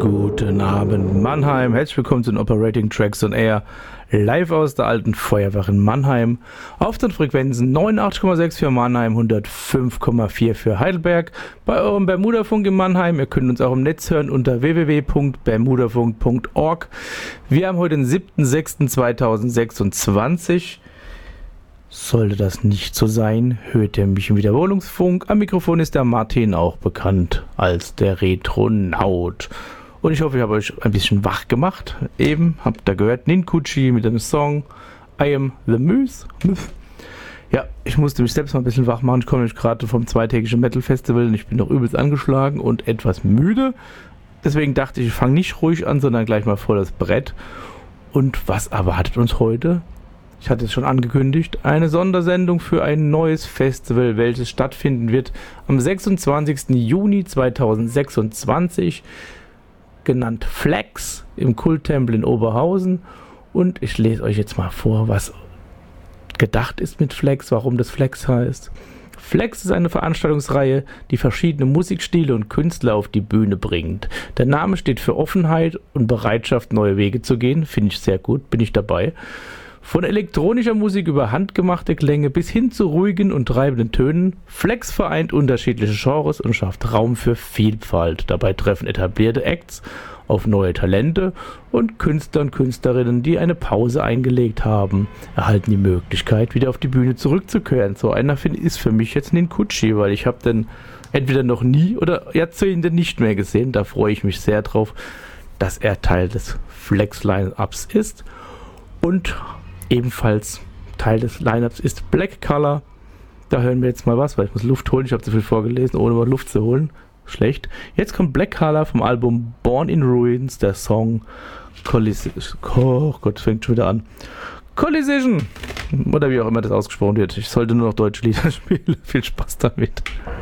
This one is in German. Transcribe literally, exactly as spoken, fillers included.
Guten Abend Mannheim, herzlich willkommen zu den Operating Tracks on Air, live aus der alten Feuerwache in Mannheim, auf den Frequenzen neunundachtzig Komma sechs für Mannheim, hundertfünf Komma vier für Heidelberg, bei eurem Bermudafunk in Mannheim. Ihr könnt uns auch im Netz hören unter w w w punkt bermudafunk punkt org. Wir haben heute den siebten sechsten zweitausendsechsundzwanzig. Sollte das nicht so sein, hört ihr mich im Wiederholungsfunk. Am Mikrofon ist der Martin, auch bekannt als der Retronaut. Und ich hoffe, ich habe euch ein bisschen wach gemacht. Eben habt ihr gehört, Ninkuchi mit dem Song I Am The Muse. Ja, ich musste mich selbst mal ein bisschen wach machen. Ich komme nämlich gerade vom zweitägigen Metal Festival und ich bin noch übelst angeschlagen und etwas müde. Deswegen dachte ich, ich fange nicht ruhig an, sondern gleich mal vor das Brett. Und was erwartet uns heute? Ich hatte es schon angekündigt, eine Sondersendung für ein neues Festival, welches stattfinden wird am sechsundzwanzigsten Juni zweitausendsechsundzwanzig, genannt Flex im Kulttempel in Oberhausen. Und ich lese euch jetzt mal vor, was gedacht ist mit Flex, warum das Flex heißt. Flex ist eine Veranstaltungsreihe, die verschiedene Musikstile und Künstler auf die Bühne bringt. Der Name steht für Offenheit und Bereitschaft, neue Wege zu gehen. Finde ich sehr gut, bin ich dabei. Von elektronischer Musik über handgemachte Klänge bis hin zu ruhigen und treibenden Tönen, Flex vereint unterschiedliche Genres und schafft Raum für Vielfalt. Dabei treffen etablierte Acts auf neue Talente und Künstler und Künstlerinnen, die eine Pause eingelegt haben, erhalten die Möglichkeit, wieder auf die Bühne zurückzukehren. So einer ist für mich jetzt Ninkuchi, weil ich habe den entweder noch nie oder Jahrzehnte nicht mehr gesehen. Da freue ich mich sehr drauf, dass er Teil des Flex-Line-Ups ist. Und ebenfalls Teil des Lineups ist Black Color. Da hören wir jetzt mal was, weil ich muss Luft holen. Ich habe zu viel vorgelesen, ohne mal Luft zu holen. Schlecht. Jetzt kommt Black Color vom Album Born in Ruins, der Song Collision. Oh Gott, fängt schon wieder an. Collision! Oder wie auch immer das ausgesprochen wird. Ich sollte nur noch deutsche Lieder spielen. Viel Spaß damit.